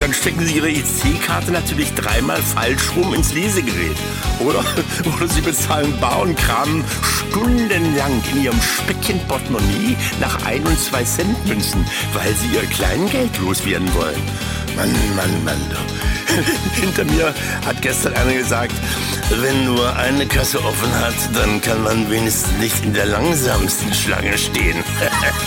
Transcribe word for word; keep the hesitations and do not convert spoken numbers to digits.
dann stecken Sie Ihre E C-Karte natürlich dreimal falsch rum ins Lesegerät. Oder, oder Sie bezahlen bar und kramen stundenlang in Ihrem Speckchen-Portemonnaie nach ein- und zwei Cent Münzen, weil Sie Ihr Kleingeld loswerden wollen. Mann, Mann, Mann. Hinter mir hat gestern einer gesagt, wenn nur eine Kasse offen hat, dann kann man wenigstens nicht in der langsamsten Schlange stehen.